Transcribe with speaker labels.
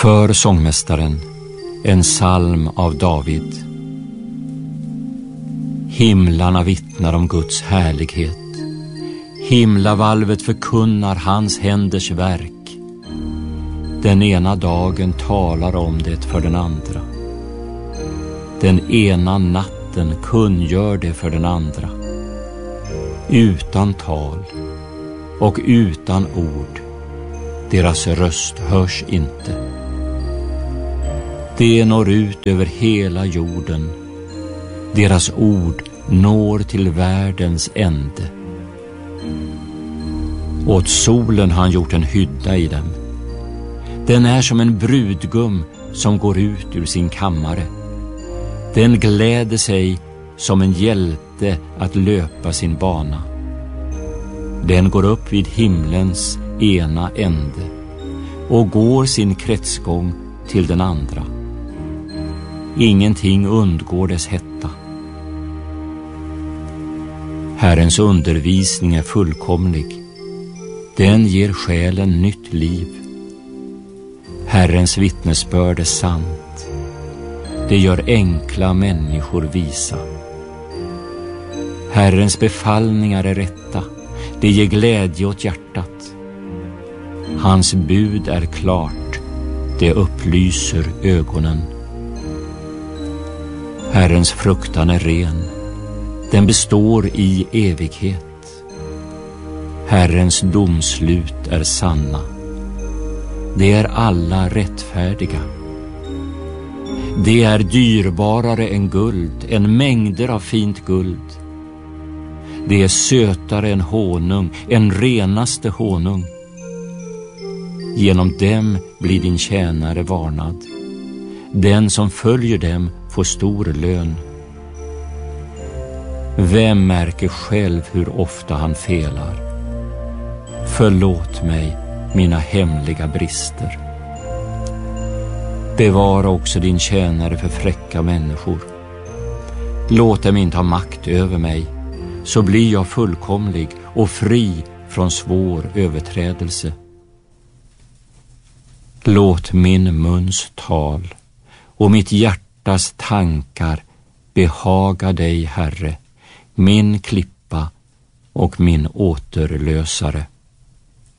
Speaker 1: För sångmästaren, en psalm av David. Himlarna vittnar om Guds härlighet. Himlavalvet förkunnar hans händers verk. Den ena dagen talar om det för den andra. Den ena natten kungör det för den andra. Utan tal och utan ord, deras röst hörs inte. Det når ut över hela jorden. Deras ord når till världens ände. Åt solen har han gjort en hydda i dem. Den är som en brudgum som går ut ur sin kammare. Den gläder sig som en hjälte att löpa sin bana. Den går upp vid himlens ena ände och går sin kretsgång till den andra. Ingenting undgår dess hetta. Herrens undervisning är fullkomlig. Den ger själen nytt liv. Herrens vittnesbörd är sant. Det gör enkla människor visa. Herrens befallningar är rätta. Det ger glädje åt hjärtat. Hans bud är klart. Det upplyser ögonen. Herrens fruktan är ren. Den består i evighet. Herrens domslut är sanna. Det är alla rättfärdiga. Det är dyrbarare än guld, än mängder av fint guld. Det är sötare än honung, en renaste honung. Genom dem blir din tjänare varnad. Den som följer dem får stor lön. Vem märker själv hur ofta han felar? Förlåt mig mina hemliga brister. Bevara också din tjänare för fräcka människor. Låt dem inte ha makt över mig, så blir jag fullkomlig och fri från svår överträdelse. Låt min muns tal och mitt hjärtas tankar behaga dig, Herre, min klippa och min återlösare.